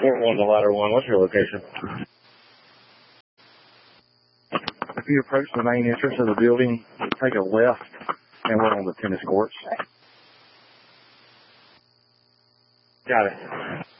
Fort 1 to Ladder 1. What's your location? If you approach the main entrance of the building, take a left, and we're on the tennis courts. Got it.